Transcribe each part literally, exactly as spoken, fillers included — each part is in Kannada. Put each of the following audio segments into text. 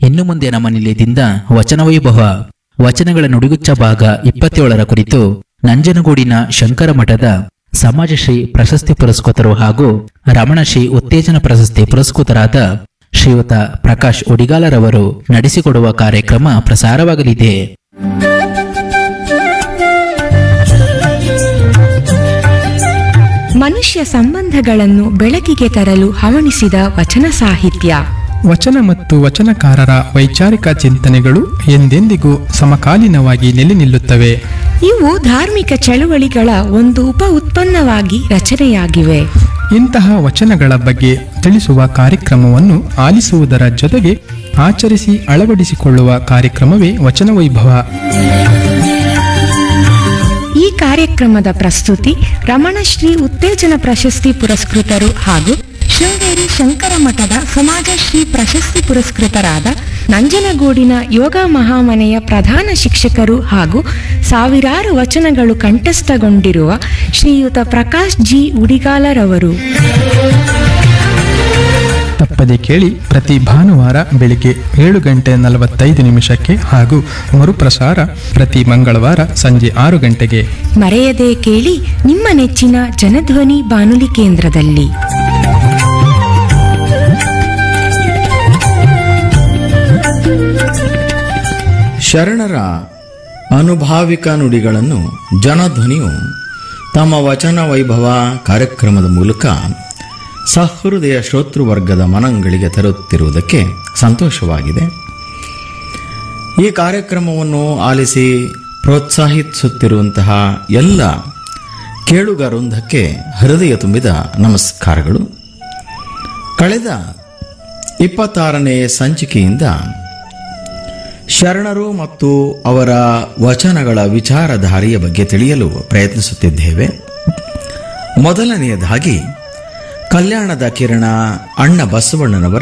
ಇನ್ನು ಮುಂದೆ ನಮ್ಮ ನಿಲಯದಿಂದ ವಚನ ವೈಭವ ವಚನಗಳ ನುಡಿಗುಚ್ಚ ಭಾಗ ಇಪ್ಪತ್ತೇಳರ ಕುರಿತು ನಂಜನಗೂಡಿನ ಶಂಕರ ಮಠದ ಸಮಾಜಶ್ರೀ ಪ್ರಶಸ್ತಿ ಪುರಸ್ಕೃತರು ಹಾಗೂ ರಮಣಶ್ರೀ ಉತ್ತೇಜನ ಪ್ರಶಸ್ತಿ ಪುರಸ್ಕೃತರಾದ ಶ್ರೀಯುತ ಪ್ರಕಾಶ್ ಉಡಿಗಾಲರವರು ನಡೆಸಿಕೊಡುವ ಕಾರ್ಯಕ್ರಮ ಪ್ರಸಾರವಾಗಲಿದೆ. ಮನುಷ್ಯ ಸಂಬಂಧಗಳನ್ನು ಬೆಳಕಿಗೆ ತರಲು ಹವಣಿಸಿದ ವಚನ ಸಾಹಿತ್ಯ. ವಚನ ಮತ್ತು ವಚನಕಾರರ ವೈಚಾರಿಕ ಚಿಂತನೆಗಳು ಎಂದೆಂದಿಗೂ ಸಮಕಾಲೀನವಾಗಿ ನೆಲೆ ನಿಲ್ಲುತ್ತವೆ. ಇವು ಧಾರ್ಮಿಕ ಚಳುವಳಿಗಳ ಒಂದು ಉಪ ಉತ್ಪನ್ನವಾಗಿ ರಚನೆಯಾಗಿವೆ. ಇಂತಹ ವಚನಗಳ ಬಗ್ಗೆ ತಿಳಿಸುವ ಕಾರ್ಯಕ್ರಮವನ್ನು ಆಲಿಸುವುದರ ಜೊತೆಗೆ ಆಚರಿಸಿ ಅಳವಡಿಸಿಕೊಳ್ಳುವ ಕಾರ್ಯಕ್ರಮವೇ ವಚನ ವೈಭವ. ಈ ಕಾರ್ಯಕ್ರಮದ ಪ್ರಸ್ತುತಿ ರಮಣಶ್ರೀ ಉತ್ತೇಜನ ಪ್ರಶಸ್ತಿ ಪುರಸ್ಕೃತರು ಹಾಗೂ ಶೃಂಗೇರಿ ಶಂಕರ ಮಠದ ಸಮಾಜಶ್ರೀ ಪ್ರಶಸ್ತಿ ಪುರಸ್ಕೃತರಾದ ನಂಜನಗೂಡಿನ ಯೋಗ ಮಹಾಮನೆಯ ಪ್ರಧಾನ ಶಿಕ್ಷಕರು ಹಾಗೂ ಸಾವಿರಾರು ವಚನಗಳು ಕಂಠಸ್ಥಗೊಂಡಿರುವ ಶ್ರೀಯುತ ಪ್ರಕಾಶ್ ಜಿ ಉಡಿಗಾಲರವರು. ತಪ್ಪದೆ ಕೇಳಿ, ಪ್ರತಿ ಭಾನುವಾರ ಬೆಳಿಗ್ಗೆ ಏಳು ಗಂಟೆ ನಲವತ್ತೈದು ನಿಮಿಷಕ್ಕೆ ಹಾಗೂ ಮರುಪ್ರಸಾರ ಪ್ರತಿ ಮಂಗಳವಾರ ಸಂಜೆ ಆರು ಗಂಟೆಗೆ. ಮರೆಯದೆ ಕೇಳಿ ನಿಮ್ಮ ನೆಚ್ಚಿನ ಜನಧ್ವನಿ ಬಾನುಲಿ ಕೇಂದ್ರದಲ್ಲಿ. ಶರಣರ ಅನುಭಾವಿಕ ನುಡಿಗಳನ್ನು ಜನಧ್ವನಿಯು ತಮ್ಮ ವಚನ ವೈಭವ ಕಾರ್ಯಕ್ರಮದ ಮೂಲಕ ಸಹೃದಯ ಶ್ರೋತೃವರ್ಗದ ಮನಗಳಿಗೆ ತರುತ್ತಿರುವುದಕ್ಕೆ ಸಂತೋಷವಾಗಿದೆ. ಈ ಕಾರ್ಯಕ್ರಮವನ್ನು ಆಲಿಸಿ ಪ್ರೋತ್ಸಾಹಿಸುತ್ತಿರುವಂತಹ ಎಲ್ಲ ಕೇಳುಗ ವೃಂದಕ್ಕೆ ಹೃದಯ ತುಂಬಿದ ನಮಸ್ಕಾರಗಳು. ಕಳೆದ ಇಪ್ಪತ್ತಾರನೇ ಸಂಚಿಕೆಯಿಂದ ಶರಣರು ಮತ್ತು ಅವರ ವಚನಗಳ ವಿಚಾರಧಾರೆಯ ಬಗ್ಗೆ ತಿಳಿಯಲು ಪ್ರಯತ್ನಿಸುತ್ತಿದ್ದೇವೆ. ಮೊದಲನೆಯದಾಗಿ ಕಲ್ಯಾಣದ ಕಿರಣ ಅಣ್ಣ ಬಸವಣ್ಣನವರ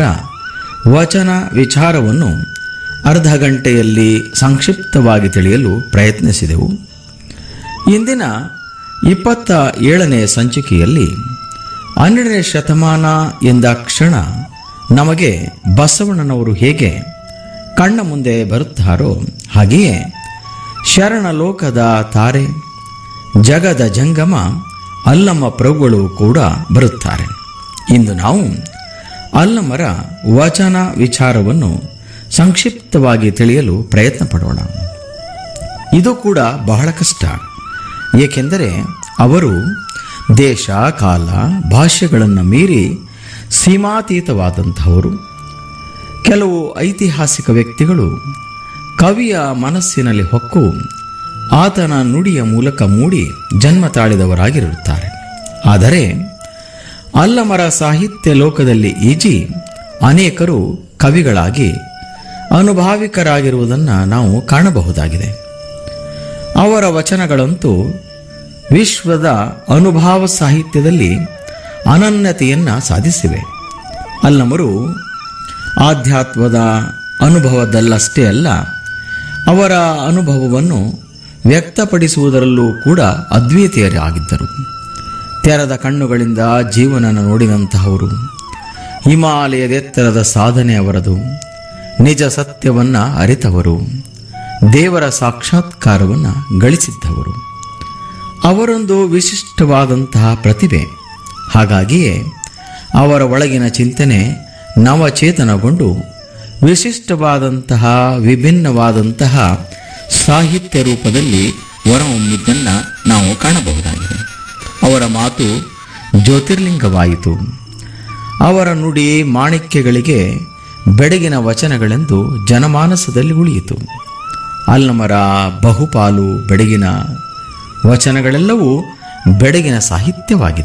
ವಚನ ವಿಚಾರವನ್ನು ಅರ್ಧ ಗಂಟೆಯಲ್ಲಿ ಸಂಕ್ಷಿಪ್ತವಾಗಿ ತಿಳಿಯಲು ಪ್ರಯತ್ನಿಸಿದೆವು. ಇಂದಿನ ಇಪ್ಪತ್ತ ಏಳನೇ ಸಂಚಿಕೆಯಲ್ಲಿ ಹನ್ನೆರಡನೇ ಶತಮಾನ ಎಂದ ಕ್ಷಣ ನಮಗೆ ಬಸವಣ್ಣನವರು ಹೇಗೆ ಕಣ್ಣ ಮುಂದೆ ಬರುತ್ತಾರೋ ಹಾಗೆಯೇ ಶರಣ ಲೋಕದ ತಾರೆ ಜಗದ ಜಂಗಮ ಅಲ್ಲಮ್ಮ ಪ್ರಭುಗಳು ಕೂಡ ಬರುತ್ತಾರೆ. ಇಂದು ನಾವು ಅಲ್ಲಮ್ಮರ ವಚನ ವಿಚಾರವನ್ನು ಸಂಕ್ಷಿಪ್ತವಾಗಿ ತಿಳಿಯಲು ಪ್ರಯತ್ನ ಪಡೋಣ. ಇದು ಕೂಡ ಬಹಳ ಕಷ್ಟ, ಏಕೆಂದರೆ ಅವರು ದೇಶ ಕಾಲ ಭಾಷೆಗಳನ್ನು ಮೀರಿ ಸೀಮಾತೀತವಾದಂಥವರು. ಕೆಲವು ಐತಿಹಾಸಿಕ ವ್ಯಕ್ತಿಗಳು ಕವಿಯ ಮನಸ್ಸಿನಲ್ಲಿ ಹೊಕ್ಕು ಆತನ ನುಡಿಯ ಮೂಲಕ ಮೂಡಿ ಜನ್ಮ ತಾಳಿದವರಾಗಿರುತ್ತಾರೆ. ಆದರೆ ಅಲ್ಲಮರ ಸಾಹಿತ್ಯ ಲೋಕದಲ್ಲಿ ಈಜಿ ಅನೇಕರು ಕವಿಗಳಾಗಿ ಅನುಭಾವಿಕರಾಗಿರುವುದನ್ನು ನಾವು ಕಾಣಬಹುದಾಗಿದೆ. ಅವರ ವಚನಗಳಂತೂ ವಿಶ್ವದ ಅನುಭಾವ ಸಾಹಿತ್ಯದಲ್ಲಿ ಅನನ್ಯತೆಯನ್ನು ಸಾಧಿಸಿವೆ. ಅಲ್ಲಮರು ಆಧ್ಯಾತ್ಮದ ಅನುಭವದಲ್ಲಷ್ಟೇ ಅಲ್ಲ, ಅವರ ಅನುಭವವನ್ನು ವ್ಯಕ್ತಪಡಿಸುವುದರಲ್ಲೂ ಕೂಡ ಅದ್ವಿತೀಯರಾಗಿದ್ದರು. ತೆರೆದ ಕಣ್ಣುಗಳಿಂದ ಜೀವನ ನೋಡಿದಂತಹವರು. ಹಿಮಾಲಯದೆತ್ತರದ ಸಾಧನೆ ಅವರದು. ನಿಜ ಸತ್ಯವನ್ನು ಅರಿತವರು. ದೇವರ ಸಾಕ್ಷಾತ್ಕಾರವನ್ನು ಗಳಿಸಿದ್ದವರು. ಅವರೊಂದು ವಿಶಿಷ್ಟವಾದಂತಹ ಪ್ರತಿಭೆ. ಹಾಗಾಗಿಯೇ ಅವರ ಒಳಗಿನ ಚಿಂತನೆ ನವಚೇತನಗೊಂಡು ವಿಶಿಷ್ಟವಾದಂತಹ ವಿಭಿನ್ನವಾದಂತಹ ಸಾಹಿತ್ಯ ರೂಪದಲ್ಲಿ ಹೊರಹೊಮ್ಮಿದ್ದನ್ನು ನಾವು ಕಾಣಬಹುದಾಗಿದೆ. ಅವರ ಮಾತು ಜ್ಯೋತಿರ್ಲಿಂಗವಾಯಿತು. ಅವರ ನುಡಿ ಮಾಣಿಕ್ಯಗಳಿಗೆ ಬೆಡಗಿನ ವಚನಗಳೆಂದು ಜನಮಾನಸದಲ್ಲಿ ಉಳಿಯಿತು. ಅಲ್ಲಮರ ಬಹುಪಾಲು ಬೆಡಗಿನ ವಚನಗಳೆಲ್ಲವೂ ಬೆಡಗಿನ ಸಾಹಿತ್ಯವಾಗಿದೆ.